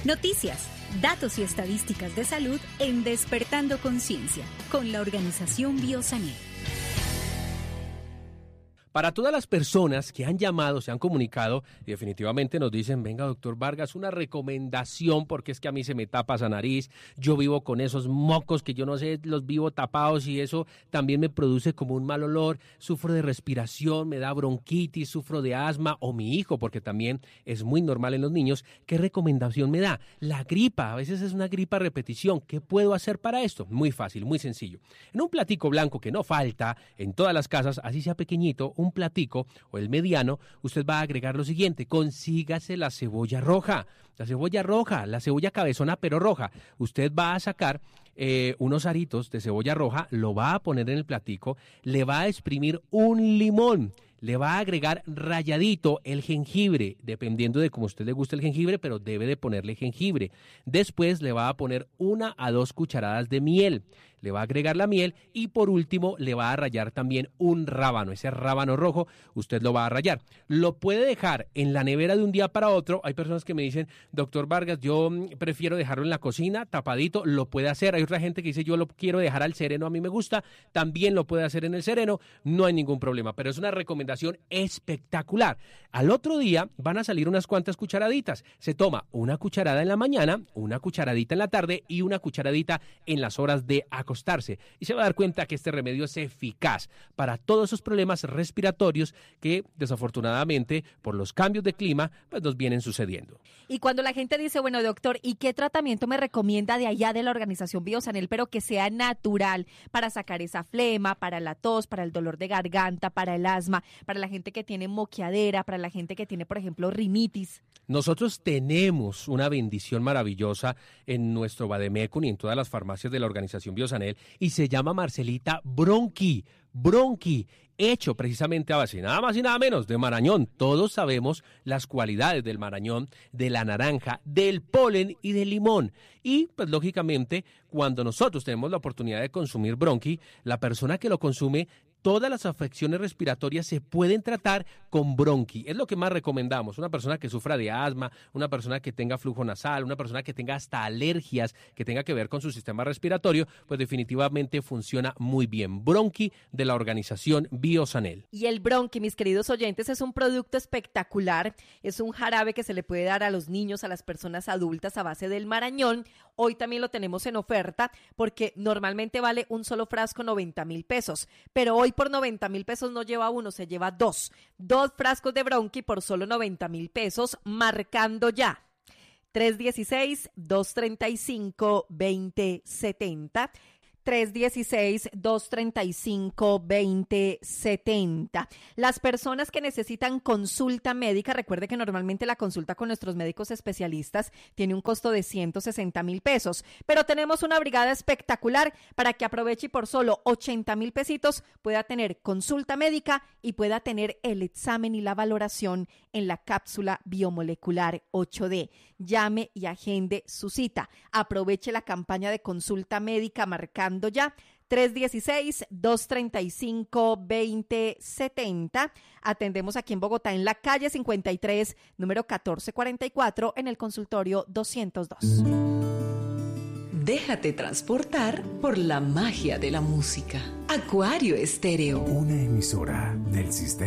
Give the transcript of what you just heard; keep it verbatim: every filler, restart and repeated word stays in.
Noticias, datos y estadísticas de salud en Despertando Conciencia, con la organización Biosanel. Para todas las personas que han llamado, se han comunicado y definitivamente nos dicen, venga, doctor Vargas, una recomendación porque es que a mí se me tapa esa nariz, yo vivo con esos mocos que yo no sé, los vivo tapados y eso también me produce como un mal olor, sufro de respiración, me da bronquitis, sufro de asma, o mi hijo, porque también es muy normal en los niños. ¿Qué recomendación me da? La gripa, a veces es una gripa a repetición. ¿Qué puedo hacer para esto? Muy fácil, muy sencillo. En un platico blanco que no falta en todas las casas, así sea pequeñito, un platico o el mediano, usted va a agregar lo siguiente: consígase la cebolla roja, la cebolla roja, la cebolla cabezona pero roja. Usted va a sacar eh, unos aritos de cebolla roja, lo va a poner en el platico, le va a exprimir un limón, le va a agregar ralladito el jengibre, dependiendo de cómo a usted le guste el jengibre, pero debe de ponerle jengibre. Después le va a poner una a dos cucharadas de miel, le va a agregar la miel y por último le va a rallar también un rábano, ese rábano rojo, usted lo va a rallar. Lo puede dejar en la nevera de un día para otro. Hay personas que me dicen, doctor Vargas, yo prefiero dejarlo en la cocina, tapadito, lo puede hacer. Hay otra gente que dice, yo lo quiero dejar al sereno, a mí me gusta, también lo puede hacer en el sereno, no hay ningún problema, pero es una recomendación espectacular. Al otro día van a salir unas cuantas cucharaditas. Se toma una cucharada en la mañana, una cucharadita en la tarde y una cucharadita en las horas de acostarse. Y se va a dar cuenta que este remedio es eficaz para todos esos problemas respiratorios que desafortunadamente por los cambios de clima pues nos vienen sucediendo. Y cuando la gente dice, bueno, doctor, ¿y qué tratamiento me recomienda de allá de la organización Biosanel, pero que sea natural para sacar esa flema, para la tos, para el dolor de garganta, para el asma, para la gente que tiene moqueadera, para la gente que tiene, por ejemplo, rinitis? Nosotros tenemos una bendición maravillosa en nuestro Bademecum y en todas las farmacias de la organización Biosanel y se llama Marcelita Bronqui, Bronqui, hecho precisamente a base nada más y nada menos de marañón. Todos sabemos las cualidades del marañón, de la naranja, del polen y del limón. Y pues lógicamente cuando nosotros tenemos la oportunidad de consumir Bronqui, la persona que lo consume, todas las afecciones respiratorias se pueden tratar con Bronqui. Es lo que más recomendamos. Una persona que sufra de asma, una persona que tenga flujo nasal, una persona que tenga hasta alergias que tenga que ver con su sistema respiratorio, pues definitivamente funciona muy bien. Bronqui de la organización Biosanel. Y el Bronqui, mis queridos oyentes, es un producto espectacular. Es un jarabe que se le puede dar a los niños, a las personas adultas a base del marañón. Hoy también lo tenemos en oferta porque normalmente vale un solo frasco noventa mil pesos, pero hoy por noventa mil pesos no lleva uno, se lleva dos. Dos frascos de Bronqui por solo noventa mil pesos, marcando ya. tres uno seis, dos tres cinco, dos cero siete cero. tres uno seis, dos tres cinco, dos cero siete cero. Las personas que necesitan consulta médica, recuerde que normalmente la consulta con nuestros médicos especialistas tiene un costo de ciento sesenta mil pesos, pero tenemos una brigada espectacular para que aproveche y por solo ochenta mil pesitos pueda tener consulta médica y pueda tener el examen y la valoración en la cápsula biomolecular ocho D. Llame y agende su cita. Aproveche la campaña de consulta médica marcando ya tres uno seis, dos tres cinco, dos cero siete cero. Atendemos aquí en Bogotá en la calle cincuenta y tres, número catorce cuarenta y cuatro, en el consultorio doscientos dos. Déjate transportar por la magia de la música. Acuario Estéreo. Una emisora del sistema